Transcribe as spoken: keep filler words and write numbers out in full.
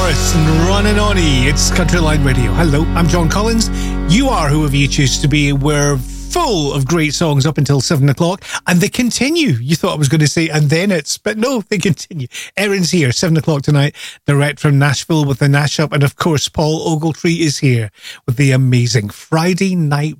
Morris and Running On E. It's Countryline Radio. Hello, I'm John Collins. You are whoever you choose to be. We're full of great songs up until seven o'clock, and they continue. You thought I was going to say, and then it's, but no, they continue. Erin's here, seven o'clock tonight, direct from Nashville with the Nash Up, and of course, Paul Ogletree is here with the amazing Friday Night